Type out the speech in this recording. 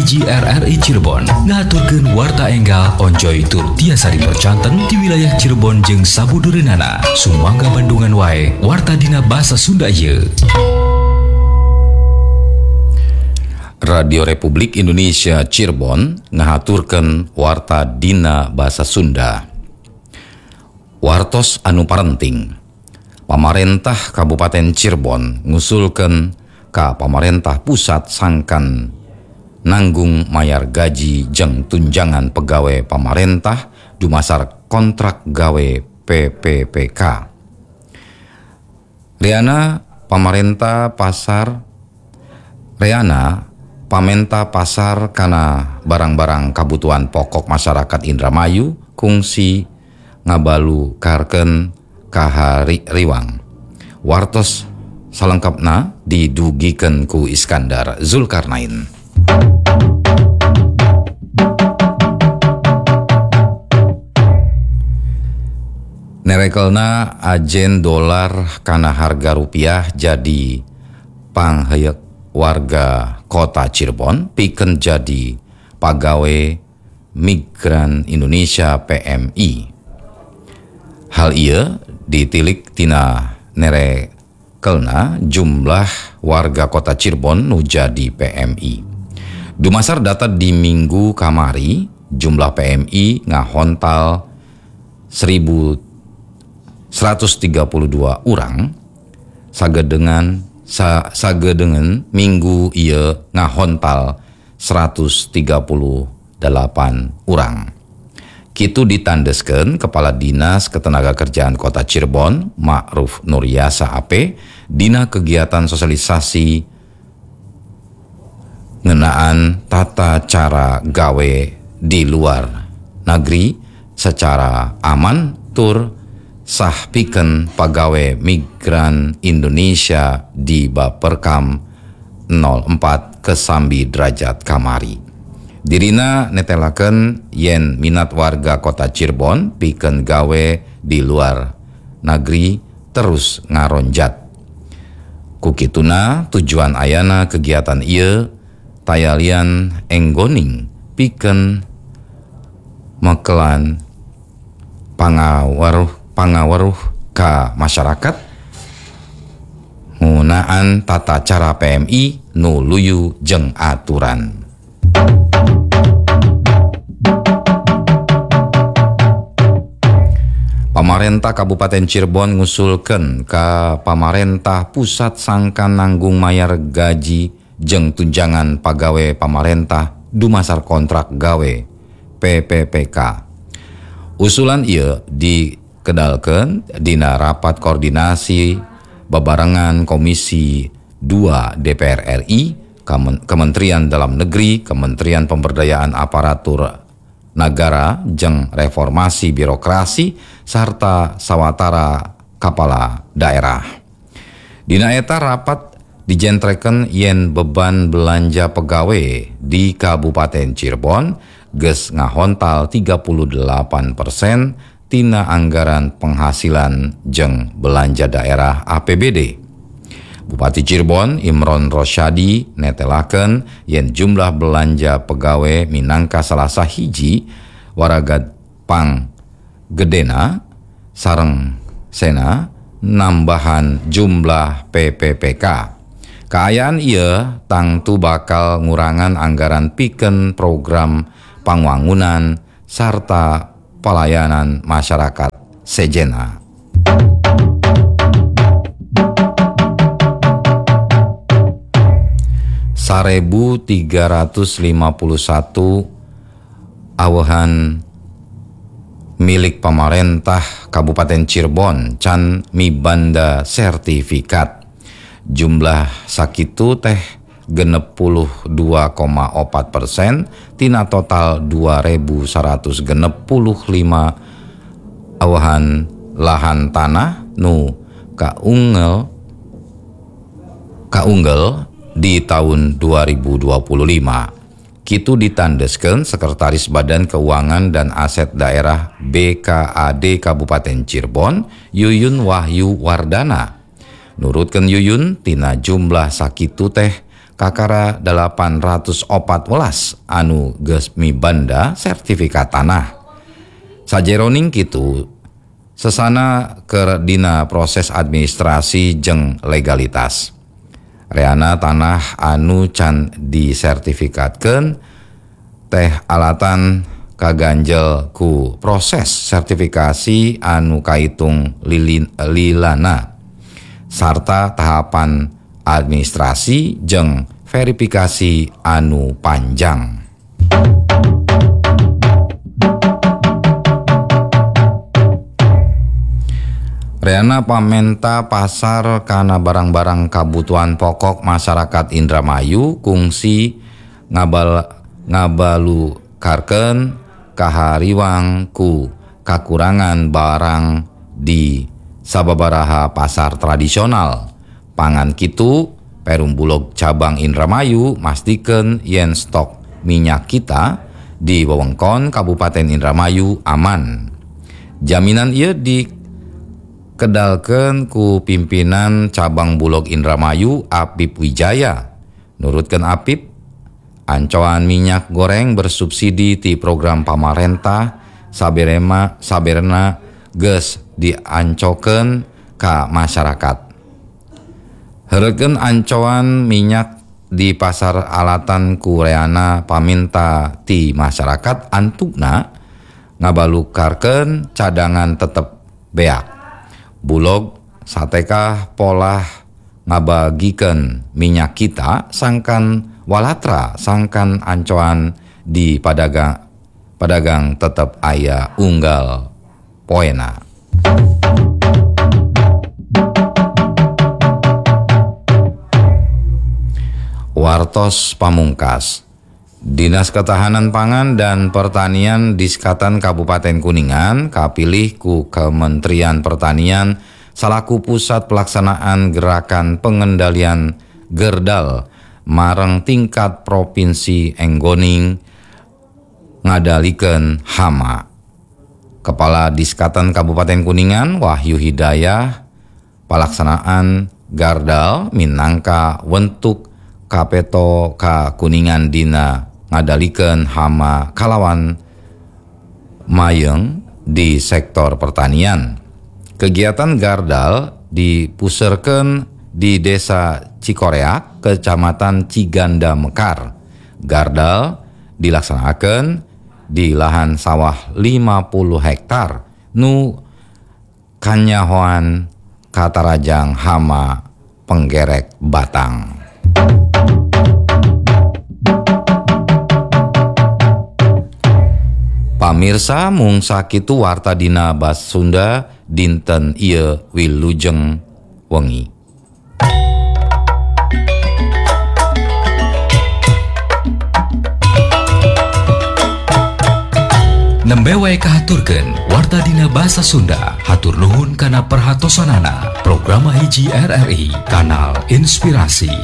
hiji RRI Cirebon ngaturkeun warta enggal onjoy tur tiasa dipercanten di wilayah Cirebon jeung sabudureunana. Sumangga Bandungan wae warta dina basa Sunda ieu. Radio Republik Indonesia Cirebon ngahaturkeun warta dina basa Sunda. Wartos anu parenting. Pamarentah Kabupaten Cirebon ngusulkeun ka pamarentah pusat sangkan nanggung mayar gaji jeung tunjangan pegawai pamarentah dumasar kontrak gawe PPPK. Reana pamenta pasar kana barang-barang kabutuhan pokok masyarakat Indramayu kungsi ngabalu karken kahari riwang. Wartos salengkapna didugikeun ku Iskandar Zulkarnain. Nerekelna ajen dolar kana harga rupiah jadi pangheuk warga kota Cirebon pikeun jadi pagawe migran Indonesia PMI. Hal ieu ditilik tina nerekelna jumlah warga kota Cirebon nu jadi PMI. Dumasar data di minggu kamari jumlah PMI ngahontal 1.132 urang sagedengan minggu ieu ngahontal 138 urang. Kitu ditandeskeun Kepala Dinas Ketenagakerjaan Kota Cirebon Ma'ruf Nuryasa AP dina kegiatan sosialisasi ngeunaan tata cara gawe di luar negeri secara aman tur sah pikeun pagawe migran Indonesia di Baperkam 04 Kesambi Derajat kamari. Dirina netelakeun yen minat warga kota Cirebon pikeun gawe di luar negeri terus ngaronjat. Kukituna tujuan ayana kegiatan ieu tayalian enggoning pikeun mekelan pangaweruh ka masyarakat ngunaan tata cara PMI nu luyu jeung aturan. Pamarentah Kabupaten Cirebon ngusulkeun ka pamarentah pusat sangkan nanggung mayar gaji jeung tunjangan pagawe pamarentah dumasar kontrak gawe PPPK. Usulan ieu dikedalkeun dina rapat koordinasi babarengan Komisi 2 DPR RI, Kementerian Dalam Negeri, Kementerian Pemberdayaan Aparatur Nagara jeung Reformasi Birokrasi sarta sawatara kapala daerah. Dina eta rapat dijentrekeun yen beban belanja pegawai di Kabupaten Cirebon geus ngahontal 38% tina anggaran penghasilan jeung belanja daerah APBD. Bupati Cirebon Imron Rosyadi netelakeun yen jumlah belanja pegawai minangka salasa hiji waragad pang gedena sareng sena nambahan jumlah PPPK. Kaayaan ieu tangtu bakal ngurangan anggaran pikeun program pangwangunan sarta pelayanan masyarakat sejena. Sarebu 351 awehan milik pamarentah Kabupaten Cirebon can mibanda sertifikat. Jumlah sakitu teh 62,4% tina total 2.165 awehan lahan tanah nu kaunggel di tahun 2025. Kitu ditandeskeun Sekretaris Badan Keuangan dan Aset Daerah BKAD Kabupaten Cirebon Yuyun Wahyu Wardana. Nurutkeun Yuyun tina jumlah sakitu teh kakara 814 anu geus mibanda sertifikat tanah. Sajeroning kitu sesana keur dina proses administrasi jeung legalitas. Reana tanah anu can disertifikatkeun teh alatan kaganjel ku proses sertifikasi anu kaitung lilana sarta tahapan administrasi jeung verifikasi anu panjang. Reana pamenta pasar kana barang-barang kabutuhan pokok masyarakat Indramayu kungsi ngabalukarkeun kahariwang ku kakurangan barang di sababaraha pasar tradisional. Pangan kitu Perum Bulog cabang Indramayu mastikeun yen stok minyak kita di wewengkon Kabupaten Indramayu aman. Jaminan ieu kedalkeun ku pimpinan cabang Bulog Indramayu Apip Wijaya. Nurutkeun Apip, ancoan minyak goreng bersubsidi ti program pamarentah saberna geus diancokeun ka masyarakat. Heureukkeun ancoan minyak di pasar alatan ku reana paminta ti masyarakat antukna ngabalukarkeun cadangan tetep beak. Bulog satekah pola ngabagikeun minyak kita sangkan walatra sangkan ancoan di padagang tetep aya unggal poena. Wartos pamungkas. Dinas Ketahanan Pangan dan Pertanian Diskatan Kabupaten Kuningan kapilih ku Kementerian Pertanian salaku pusat pelaksanaan gerakan pengendalian gerdal marang tingkat provinsi enggoning ngadalikeun hama. Kepala Diskatan Kabupaten Kuningan Wahyu Hidayah pelaksanaan gardal minangka wentuk kapeto ka Kuningan dina ngadalikeun hama kalawan mayeng di sektor pertanian. Kegiatan gardal dipuseureun di Desa Cikoreak, Kecamatan Ciganda Mekar. Gardal dilaksanakeun di lahan sawah 50 hektar nu kanyahoan katarajang hama penggerek batang. Pamirsa mung sakitu warta dina basa Sunda dinten ieu wilujeng wengi. Nembe wae kahaturkeun warta dina basa Sunda. Hatur nuhun kana perhatosanana. Programa hiji RRI Kanal Inspirasi.